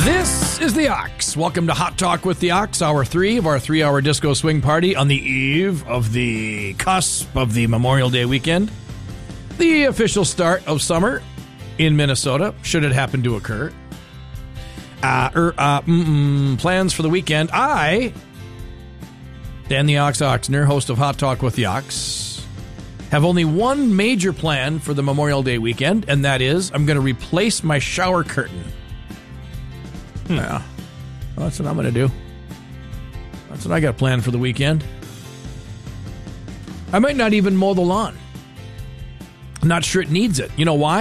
This is the Ox. Welcome to Hot Talk with the Ox, hour 3 of our 3-hour disco swing party on the eve of the cusp of the Memorial Day weekend. The official start of summer in Minnesota, should it happen to occur. Plans for the weekend. I, Dan the Ox Oxner, host of Hot Talk with the Ox, have only one major plan for the Memorial Day weekend, and that is I'm going to replace my shower curtain. Yeah, well, that's what I'm going to do. That's what I got planned for the weekend. I might not even mow the lawn. I'm not sure it needs it. You know why?